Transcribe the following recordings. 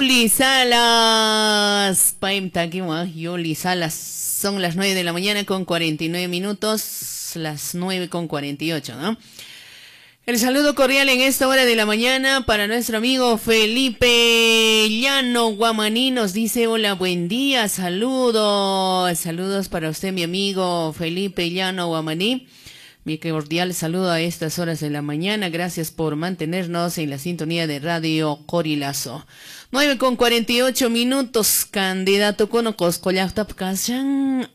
Yuli Salas. Paim Takiwa, Yuli Salas. Son las 9 de la mañana con 49 minutos. Las 9 con 48, ¿no? El saludo cordial en esta hora de la mañana para nuestro amigo Felipe Llano Guamaní. Nos dice: hola, buen día, saludos. Saludos para usted, mi amigo Felipe Llano Guamaní. Mi cordial saludo a estas horas de la mañana. Gracias por mantenernos en la sintonía de Radio Corilazo. 9 con 48 minutos. Candidato kono Coscollactap Kashan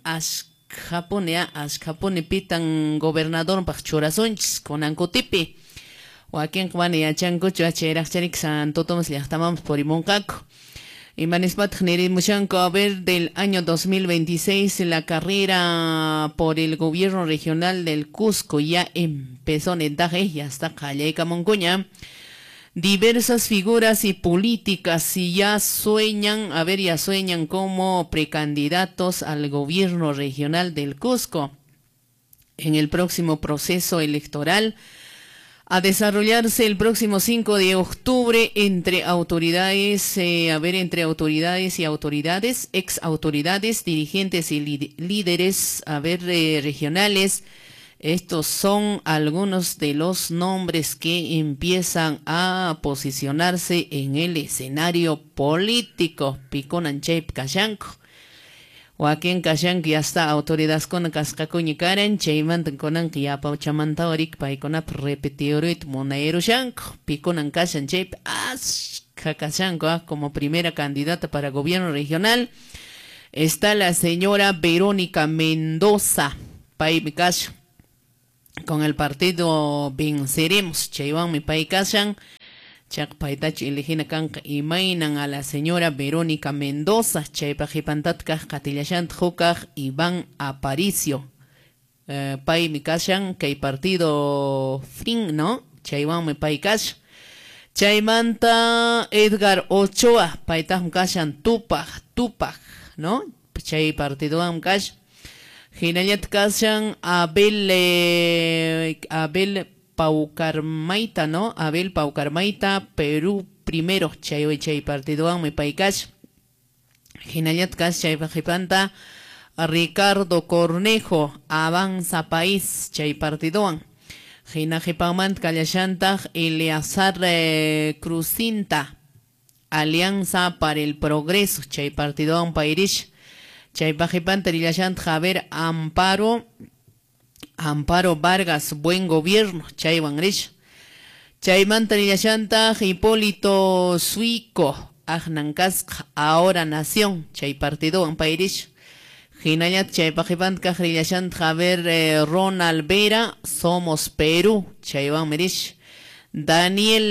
Japone pitan gobernador Pachorasonchis con Ancotipi. O aquí en Juan y Achanco, Chuacheracheric Santo Tomás Liachtamams por Imoncaco. Y Manispat Generimoshanco, a ver, del año 2026, la carrera por el gobierno regional del Cusco ya empezó en Etaje, ya está Callaca Moncuña. Diversas figuras y políticas y ya sueñan como precandidatos al gobierno regional del Cusco. En el próximo proceso electoral a desarrollarse el próximo 5 de octubre entre autoridades, y autoridades, ex autoridades, dirigentes y líderes, regionales. Estos son algunos de los nombres que empiezan a posicionarse en el escenario político. Piconan Chep Kashanko. O aquí en Kashanko ya está autoridades con Cascacuñi Karen, Cheyman Conan Kiapa Chamantauric, Paiconap Repetiorit Monaero Shanko, Piconan Kashan Chep Kashanko como primera candidata para gobierno regional. Está la señora Verónica Mendoza, Paimicash. Con el partido Venceremos, Chaywan mi Paikashan, Chak Paitach elegina Kanka y mainan a la señora Verónica Mendoza, Chaypajipantatka, Katilashant Jokaj, Iván Aparicio, Pai Mikashan, que partido Fring, ¿no? Chaywan mi Paikash, Chaymanta Edgar Ochoa, Paitaj Kashan Tupac, ¿no? Chay partido Amkash. Hinayat Kashan Abel Paucarmaita, ¿no? Abel Paucarmaita, Perú primero, Chay partido me paikash. Hinayat Kashan Pajipanta, Ricardo Cornejo, Avanza País, Chay partido. Hinajipamant Kalayashanta, Eleazar Crucinta, Alianza para el Progreso, Chay partido Pairish. Chaypajipan Trilashant Javier Amparo Vargas, Buen Gobierno, Chaybanrish. Chayman Trilashanta Hipólito Suico, Ajnancask, Ahora Nación, Chay partido Ampairish. Hinayat Chaypajipan Kajrilashant Javier Ronald Vera, Somos Perú, Chaybanrish. Daniel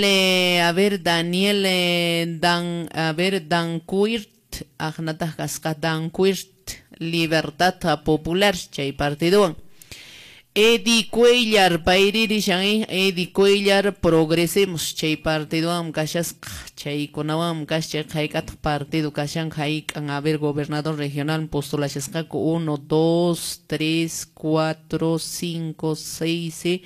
Dancuirt, Ajnatah Cascadanquirt, Libertad Popular, Chay partido. Edi Cuellar, Pairirishan, Edi Cuellar, Progresemos, Chay partido, Amcashas, Chay Conawam, Cascha, Haikat, partido, Kashan, Haikan, gobernador regional, postulashascaco 1, 2, 3, 4, 5, 6,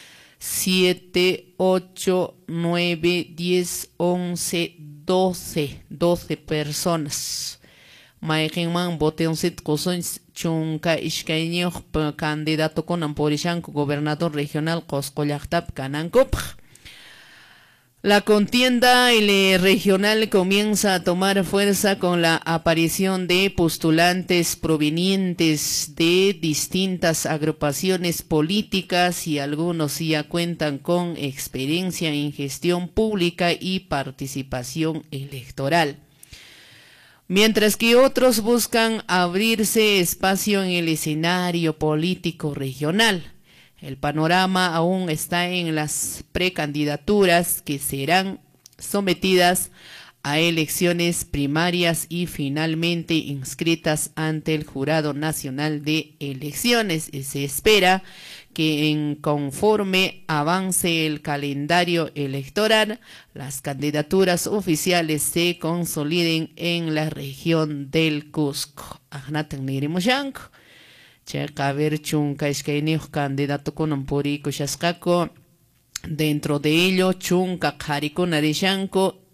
7, 8, 9, 10, 11, 12 personas. Maikenman Boteonsit Cosons Chunka Ishkaño candidato con Amporishanco, gobernador regional Coscollactap Canancop. La contienda regional comienza a tomar fuerza con la aparición de postulantes provenientes de distintas agrupaciones políticas y algunos ya cuentan con experiencia en gestión pública y participación electoral. Mientras que otros buscan abrirse espacio en el escenario político regional. El panorama aún está en las precandidaturas que serán sometidas a elecciones primarias y finalmente inscritas ante el Jurado Nacional de Elecciones. Se espera que conforme avance el calendario electoral, las candidaturas oficiales se consoliden en la región del Cusco. Candidato con Ampurico Chascaco. Dentro de ello, Chunca Jaricón Arishanco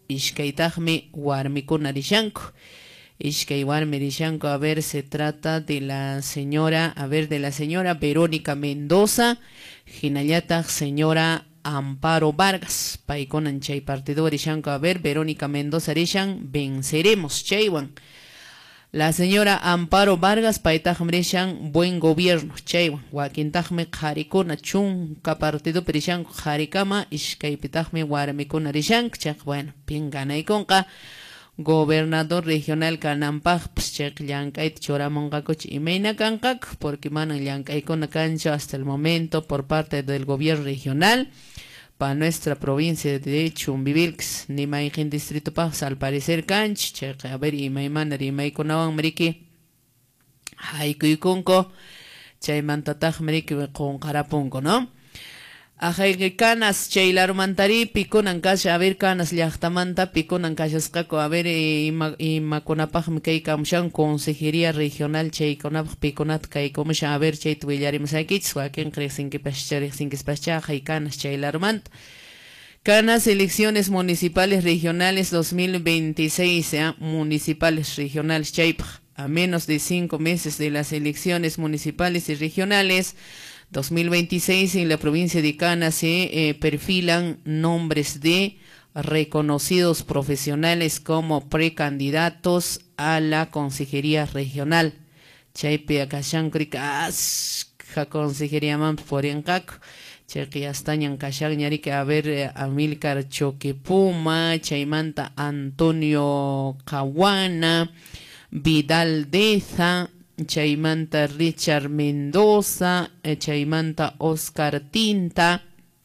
ishkaytaqmi warmikuna rishanku. Ishkay warmi rishanku, a ver, se trata de la señora, Verónica Mendoza, hinallataq señora Amparo Vargas, paikunan chay partido rishanku, a ver, Verónica Mendoza rishan, venceremos chaywan. La señora Amparo Vargas, paitaqmi rishan, buen gobierno chaywan. Wakintaqmi qarikuna chunka partido rishanku qarikama, ishkaypitaqmi warmikuna rishanku, chaq bueno, pinganaykunqa gobernador regional kananpaq chaq llank'ayta churamunqakuch imayna kanqaku, porque manan llank'aykuna kanchu hasta el momento por parte del gobierno regional para nuestra provincia de Chumbivilcas, ni mayqin distrito paq al parecer kanchu, chaq a ver imaymana rimaykunawan mriki haykuykunku, chaymantataq mriki qunqarapunku, ¿no? Ajayqa canas chaylarumantari pikunan kasha, a ver, canas llaqtamanta pikunan kashasqaku, a ver, imakunapaqmi kaykamushan consejería regional chaykunapaq pikunata kaykumushan, a ver, chayta willarimusaykichis wakinqa riqsinkispascha ajay canas chaylarumanta. Canas elecciones municipales regionales 2026, municipales regionales chaypaq, a menos de 5 meses de las elecciones municipales y regionales 2026 en la provincia de Cana se perfilan nombres de reconocidos profesionales como precandidatos a la consejería regional. Chaype akashankrika asqa consejería man porinqaku. Chayqi astañan kashañarika, a ver, Amílcar Choquepuma, chaymanta Antonio Caguana, Vidal Deza, chaymanta Richard Mendoza, chaymanta Oscar Tinta,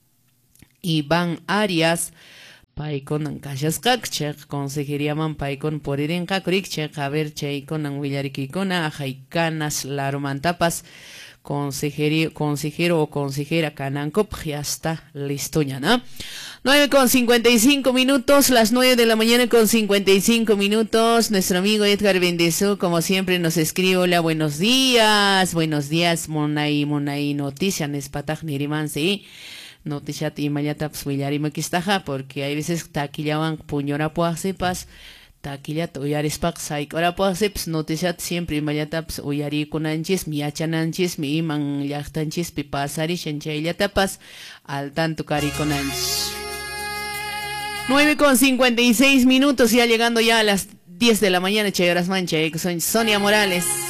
Iván Arias, paikonan kashasqak, chaq consejeríaman paikon poririnqakurik, chaq a ver chaykunan willarikikuna ajaykanas larumantapas consejero o consejera Canancop, ya está listo ya, ¿no? 9:55 minutos, las 9 de la mañana con 55 minutos. Nuestro amigo Edgar Bendezú, como siempre, nos escribe: hola, buenos días, monay, noticia, nespataj nirimanse, noticia timayata pswillarimakistaja, porque hay veces taquillaban puñora puasepas, taquillata uyarispak saikora puaseps, noticia siempre imayataps uyarikunanchis, miachananchis, mi iman llaqtanchis pipasari shanchayllatapas, al tanto cariconanchis. 9:56 minutos, ya llegando ya a las 10 de la mañana, Chayoras Mancha, Sonia Morales.